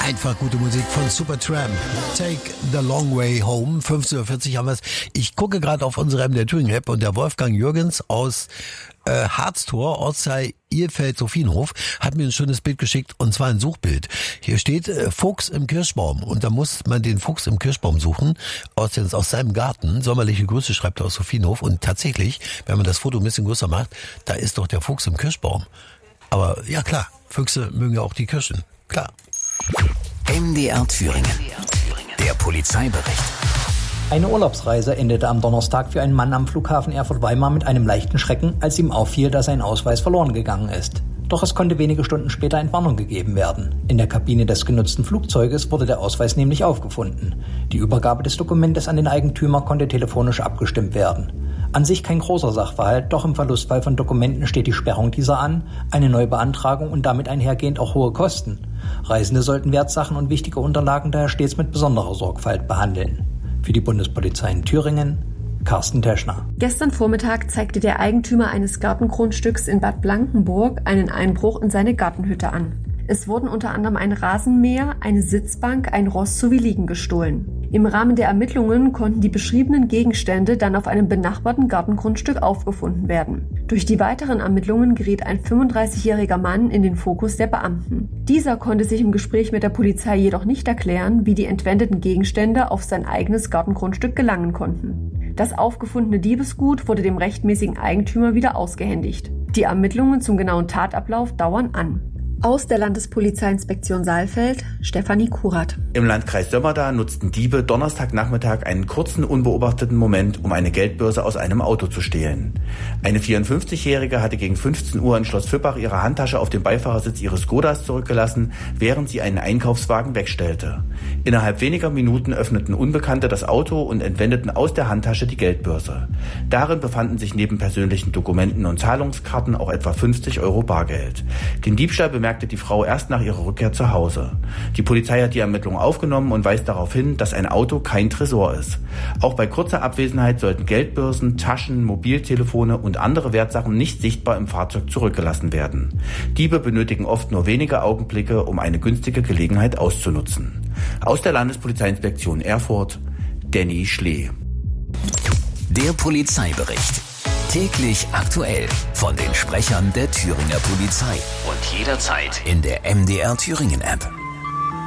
Einfach gute Musik von Supertramp. Take the long way home. 15:40 Uhr haben wir es. Ich gucke gerade auf unsere MDR Thüringen App und der Wolfgang Jürgens aus Harztor, Ortsteil Irfeld-Sophienhof, hat mir ein schönes Bild geschickt, und zwar ein Suchbild. Hier steht Fuchs im Kirschbaum, und da muss man den Fuchs im Kirschbaum suchen, aus seinem Garten. Sommerliche Grüße schreibt er aus Sophienhof, und tatsächlich, wenn man das Foto ein bisschen größer macht, da ist doch der Fuchs im Kirschbaum. Aber ja klar, Füchse mögen ja auch die Kirschen, klar. MDR Thüringen. Der Polizeibericht. Eine Urlaubsreise endete am Donnerstag für einen Mann am Flughafen Erfurt-Weimar mit einem leichten Schrecken, als ihm auffiel, dass sein Ausweis verloren gegangen ist. Doch es konnte wenige Stunden später Entwarnung gegeben werden. In der Kabine des genutzten Flugzeuges wurde der Ausweis nämlich aufgefunden. Die Übergabe des Dokumentes an den Eigentümer konnte telefonisch abgestimmt werden. An sich kein großer Sachverhalt, doch im Verlustfall von Dokumenten steht die Sperrung dieser an, eine Neubeantragung und damit einhergehend auch hohe Kosten. Reisende sollten Wertsachen und wichtige Unterlagen daher stets mit besonderer Sorgfalt behandeln. Für die Bundespolizei in Thüringen, Carsten Teschner. Gestern Vormittag zeigte der Eigentümer eines Gartengrundstücks in Bad Blankenburg einen Einbruch in seine Gartenhütte an. Es wurden unter anderem ein Rasenmäher, eine Sitzbank, ein Rost sowie Liegen gestohlen. Im Rahmen der Ermittlungen konnten die beschriebenen Gegenstände dann auf einem benachbarten Gartengrundstück aufgefunden werden. Durch die weiteren Ermittlungen geriet ein 35-jähriger Mann in den Fokus der Beamten. Dieser konnte sich im Gespräch mit der Polizei jedoch nicht erklären, wie die entwendeten Gegenstände auf sein eigenes Gartengrundstück gelangen konnten. Das aufgefundene Diebesgut wurde dem rechtmäßigen Eigentümer wieder ausgehändigt. Die Ermittlungen zum genauen Tatablauf dauern an. Aus der Landespolizeiinspektion Saalfeld, Stefanie Kurat. Im Landkreis Sömmerda nutzten Diebe Donnerstagnachmittag einen kurzen, unbeobachteten Moment, um eine Geldbörse aus einem Auto zu stehlen. Eine 54-Jährige hatte gegen 15 Uhr in Schloss Füppach ihre Handtasche auf dem Beifahrersitz ihres Skodas zurückgelassen, während sie einen Einkaufswagen wegstellte. Innerhalb weniger Minuten öffneten Unbekannte das Auto und entwendeten aus der Handtasche die Geldbörse. Darin befanden sich neben persönlichen Dokumenten und Zahlungskarten auch etwa 50 Euro Bargeld. Den Diebstahl bemerkte die Frau erst nach ihrer Rückkehr zu Hause. Die Polizei hat die Ermittlungen aufgenommen und weist darauf hin, dass ein Auto kein Tresor ist. Auch bei kurzer Abwesenheit sollten Geldbörsen, Taschen, Mobiltelefone und andere Wertsachen nicht sichtbar im Fahrzeug zurückgelassen werden. Diebe benötigen oft nur wenige Augenblicke, um eine günstige Gelegenheit auszunutzen. Aus der Landespolizeiinspektion Erfurt, Danny Schlee. Der Polizeibericht. Täglich aktuell von den Sprechern der Thüringer Polizei und jederzeit in der MDR Thüringen App.